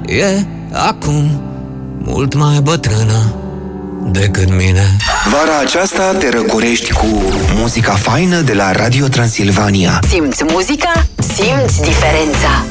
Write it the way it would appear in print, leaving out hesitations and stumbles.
e acum mult mai bătrână decât mine. Vara aceasta te răcorești cu muzica faină de la Radio Transilvania. Simți muzica? Simți diferența.